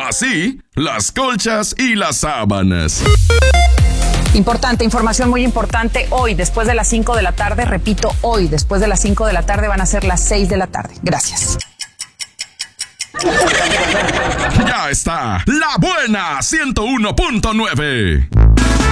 Así, las colchas y las sábanas. Importante, información muy importante. Hoy, después de las 5 de la tarde, repito, hoy, después de las 5 de la tarde, van a ser las 6 de la tarde. Gracias. Ya está, La Buena 101.9.